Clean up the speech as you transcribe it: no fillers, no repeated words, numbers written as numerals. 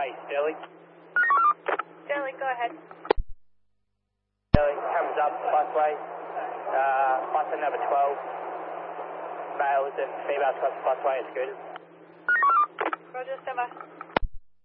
Sterling. Sterling, go ahead. Sterling, comes up, busway. Bus number 12. Males and females cross the busway and scooters. Roger, stand by.